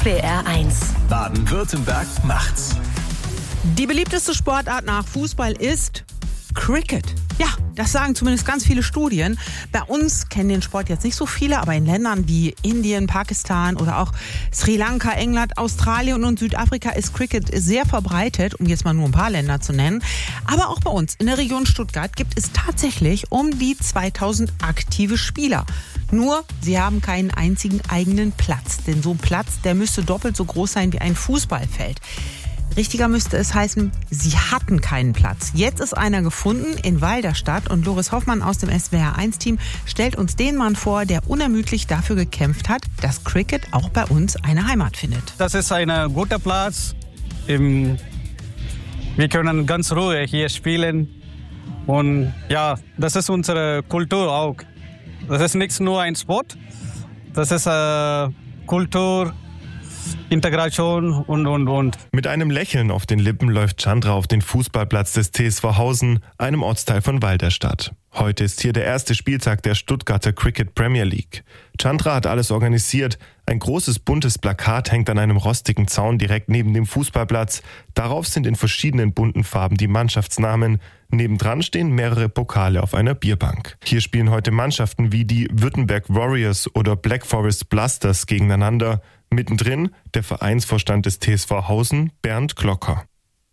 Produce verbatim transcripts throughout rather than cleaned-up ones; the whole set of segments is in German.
S W R eins. Baden-Württemberg macht's. Die beliebteste Sportart nach Fußball ist Cricket. Ja, das sagen zumindest ganz viele Studien. Bei uns kennen den Sport jetzt nicht so viele, aber in Ländern wie Indien, Pakistan oder auch Sri Lanka, England, Australien und Südafrika ist Cricket sehr verbreitet, um jetzt mal nur ein paar Länder zu nennen. Aber auch bei uns in der Region Stuttgart gibt es tatsächlich um die zweitausend aktive Spieler. Nur, sie haben keinen einzigen eigenen Platz. Denn so ein Platz, der müsste doppelt so groß sein wie ein Fußballfeld. Richtiger müsste es heißen, sie hatten keinen Platz. Jetzt ist einer gefunden in Walderstadt und Loris Hoffmann aus dem S W R eins Team stellt uns den Mann vor, der unermüdlich dafür gekämpft hat, dass Cricket auch bei uns eine Heimat findet. Das ist ein guter Platz. Wir können ganz ruhig hier spielen. Und ja, das ist unsere Kultur auch. Das ist nicht nur ein Sport, das ist äh, Kultur, Integration und, und, und. Mit einem Lächeln auf den Lippen läuft Chandra auf den Fußballplatz des T S V Hausen, einem Ortsteil von Walderstadt. Heute ist hier der erste Spieltag der Stuttgarter Cricket Premier League. Chandra hat alles organisiert. Ein großes buntes Plakat hängt an einem rostigen Zaun direkt neben dem Fußballplatz. Darauf sind in verschiedenen bunten Farben die Mannschaftsnamen. Nebendran stehen mehrere Pokale auf einer Bierbank. Hier spielen heute Mannschaften wie die Württemberg Warriors oder Black Forest Blasters gegeneinander. Mittendrin der Vereinsvorstand des T S V Hausen, Bernd Glocker.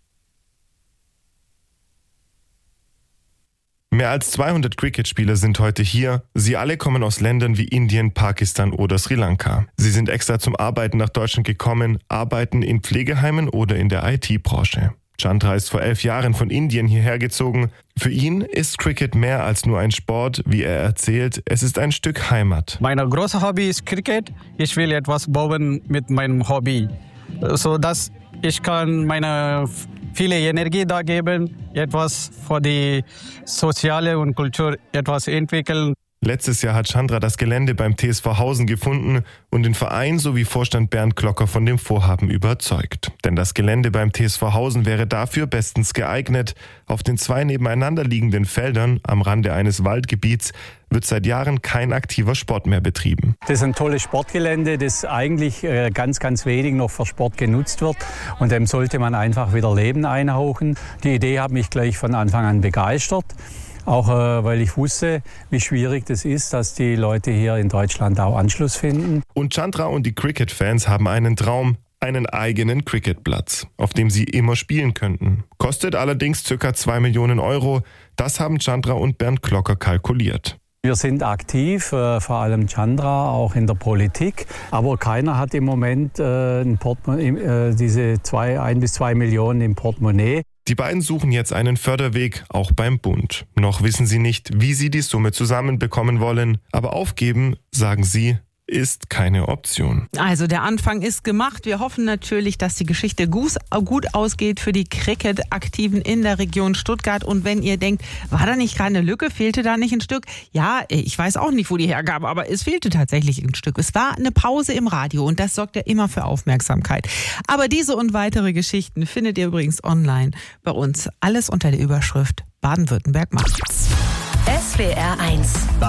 Mehr als zweihundert Cricketspieler sind heute hier. Sie alle kommen aus Ländern wie Indien, Pakistan oder Sri Lanka. Sie sind extra zum Arbeiten nach Deutschland gekommen, arbeiten in Pflegeheimen oder in der I T-Branche. Chandra ist vor elf Jahren von Indien hierher gezogen. Für ihn ist Cricket mehr als nur ein Sport, wie er erzählt. Es ist ein Stück Heimat. Mein großes Hobby ist Cricket. Ich will etwas bauen mit meinem Hobby, so dass ich kann meine viele Energie da geben, etwas für die soziale und Kultur etwas entwickeln. Letztes Jahr hat Chandra das Gelände beim T S V Hausen gefunden und den Verein sowie Vorstand Bernd Glocker von dem Vorhaben überzeugt. Denn das Gelände beim T S V Hausen wäre dafür bestens geeignet. Auf den zwei nebeneinander liegenden Feldern am Rande eines Waldgebiets wird seit Jahren kein aktiver Sport mehr betrieben. Das ist ein tolles Sportgelände, das eigentlich ganz, ganz wenig noch für Sport genutzt wird. Und dem sollte man einfach wieder Leben einhauchen. Die Idee hat mich gleich von Anfang an begeistert. Auch äh, weil ich wusste, wie schwierig das ist, dass die Leute hier in Deutschland auch Anschluss finden. Und Chandra und die Cricket-Fans haben einen Traum, einen eigenen Cricketplatz, auf dem sie immer spielen könnten. Kostet allerdings ca. zwei Millionen Euro. Das haben Chandra und Bernd Glocker kalkuliert. Wir sind aktiv, äh, vor allem Chandra, auch in der Politik. Aber keiner hat im Moment äh, ein Portemonnaie, äh, diese zwei, ein bis zwei Millionen im Portemonnaie. Die beiden suchen jetzt einen Förderweg, auch beim Bund. Noch wissen sie nicht, wie sie die Summe zusammenbekommen wollen. Aber aufgeben, sagen sie, ist keine Option. Also der Anfang ist gemacht. Wir hoffen natürlich, dass die Geschichte gut ausgeht für die Cricket-Aktiven in der Region Stuttgart. Und wenn ihr denkt, war da nicht gerade eine Lücke, fehlte da nicht ein Stück? Ja, ich weiß auch nicht, wo die hergab, aber es fehlte tatsächlich ein Stück. Es war eine Pause im Radio und das sorgt ja immer für Aufmerksamkeit. Aber diese und weitere Geschichten findet ihr übrigens online bei uns. Alles unter der Überschrift Baden-Württemberg macht's. S W R eins.